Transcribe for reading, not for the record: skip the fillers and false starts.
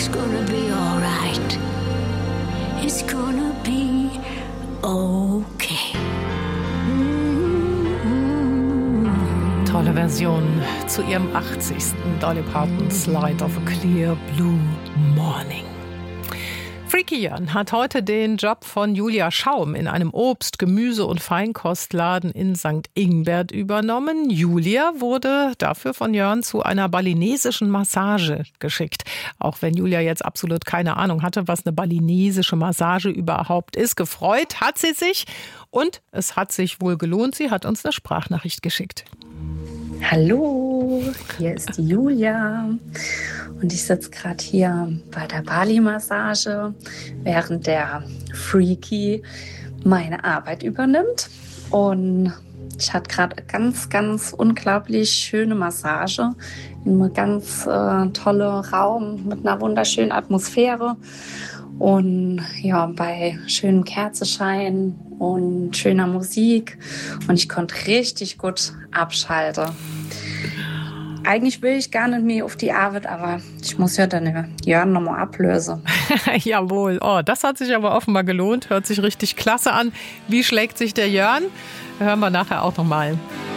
gonna be alright. It's gonna be okay. Tolle Version zu ihrem 80. Dolly Partons Light of a Clear Blue Morning. Freaky Jörn hat heute den Job von Julia Schaum in einem Obst-, Gemüse- und Feinkostladen in St. Ingbert übernommen. Julia wurde dafür von Jörn zu einer balinesischen Massage geschickt. Auch wenn Julia jetzt absolut keine Ahnung hatte, was eine balinesische Massage überhaupt ist. Gefreut hat sie sich und es hat sich wohl gelohnt. Sie hat uns eine Sprachnachricht geschickt. Hallo, hier ist die Julia und ich sitze gerade hier bei der Bali-Massage, während der Freaky meine Arbeit übernimmt. Und ich hatte gerade ganz unglaublich schöne Massage in einem ganz tollen Raum mit einer wunderschönen Atmosphäre. Und ja, bei schönem Kerzenschein und schöner Musik. Und ich konnte richtig gut abschalten. Eigentlich will ich gar nicht mehr auf die Arbeit, aber ich muss ja dann Jörn nochmal ablösen. Jawohl, oh, das hat sich aber offenbar gelohnt. Hört sich richtig klasse an. Wie schlägt sich der Jörn? Hören wir nachher auch nochmal.